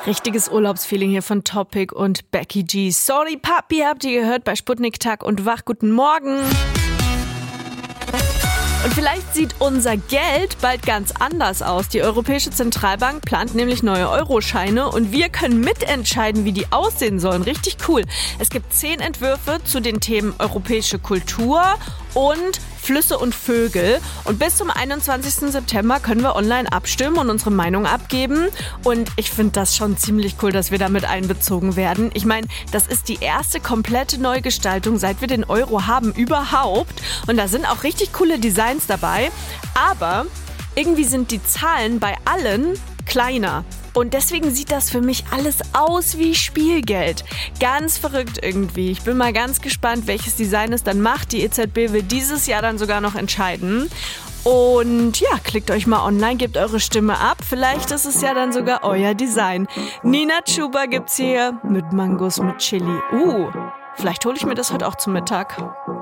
Richtiges Urlaubsfeeling hier von Topic und Becky G. Sorry Papi, habt ihr gehört bei Sputnik Tag und Wach. Guten Morgen. Und vielleicht sieht unser Geld bald ganz anders aus. Die Europäische Zentralbank plant nämlich neue Euroscheine und wir können mitentscheiden, wie die aussehen sollen. Richtig cool. Es gibt 10 Entwürfe zu den Themen europäische Kultur und Flüsse und Vögel. Und bis zum 21. September können wir online abstimmen und unsere Meinung abgeben. Und ich finde das schon ziemlich cool, dass wir damit einbezogen werden. Ich meine, das ist die erste komplette Neugestaltung, seit wir den Euro haben, überhaupt. Und da sind auch richtig coole Designs dabei. Aber irgendwie sind die Zahlen bei allen kleiner. Und deswegen sieht das für mich alles aus wie Spielgeld. Ganz verrückt irgendwie. Ich bin mal ganz gespannt, welches Design es dann macht. Die EZB will dieses Jahr dann sogar noch entscheiden. Und ja, klickt euch mal online, gebt eure Stimme ab. Vielleicht ist es ja dann sogar euer Design. Nina Chuba gibt's hier mit Mangos mit Chili. Vielleicht hole ich mir das heute auch zum Mittag.